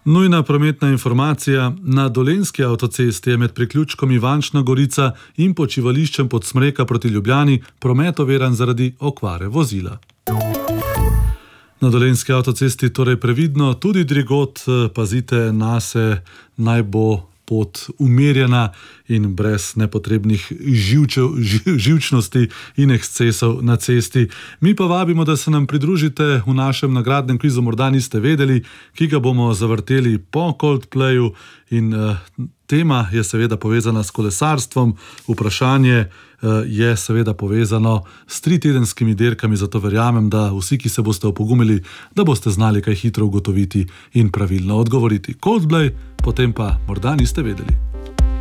Nujna prometna informacija. Na Dolenjski avtocesti je med priključkom Ivančna Gorica in počivališčem Podsmreka proti Ljubljani promet oviran zaradi okvare vozila. Na Dolenjski avtocesti torej previdno, tudi drugod pazite nase, naj bo pot umirjena in brez nepotrebnih živčnosti in ekscesov na cesti. Mi pa vabimo, da se nam pridružite v našem nagradnem kvizu Morda niste vedeli, ki ga bomo zavrteli po Coldplayu in tema je seveda povezana s kolesarstvom. Vprašanje je seveda povezano s 3-tedenskimi dirkami, zato verjamem, da vsi, ki se boste opogumili, da boste znali kaj hitro ugotoviti in pravilno odgovoriti. Coldplay, potem pa Morda niste vedeli.